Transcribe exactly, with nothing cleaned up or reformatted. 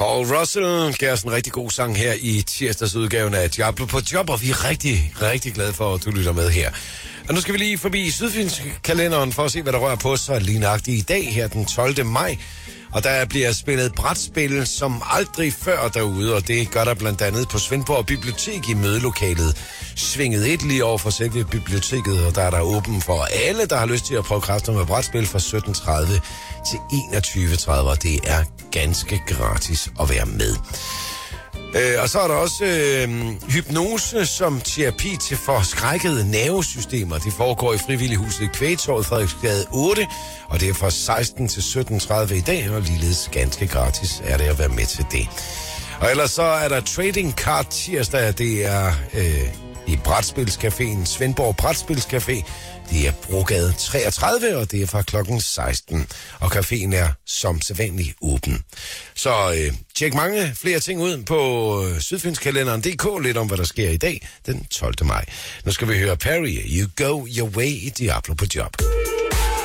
Paul Russell gav os en rigtig god sang her i tirsdagsudgaven af Diablo på job, og vi er rigtig, rigtig glade for, at du lytter med her. Og nu skal vi lige forbi Sydfyns-kalenderen for at se, hvad der rører på sig lige nøjagtigt i dag, her den tolvte maj. Og der bliver spillet brætspil som aldrig før derude, og det gør der blandt andet på Svendborg Bibliotek i mødelokalet. Svinget et lige over for selve biblioteket, og der er der åben for alle, der har lyst til at prøve kræfter med brætspil fra sytten tredive til enogtyve tredive, og det er ganske gratis at være med. Øh, og så er der også øh, hypnose som terapi til forskrækkede nervesystemer. Det foregår i Frivillighuset i Kvægtorvet, Frederiksgade otte, og det er fra seksten til sytten tredive i dag, og ligeledes ganske gratis er det at være med til det. Og ellers så er der Trading Card tirsdag, det er øh, i Brætspilscaféen, Svendborg Brætspilscafé. Det er Brogade treogtredive, og det er fra klokken seksten. Og caféen er som sædvanligt åben. Så øh, tjek mange flere ting ud på øh, sydfynskalenderen punktum d k, lidt om, hvad der sker i dag, den tolvte maj. Nu skal vi høre Perry, You Go Your Way i Diablo på job.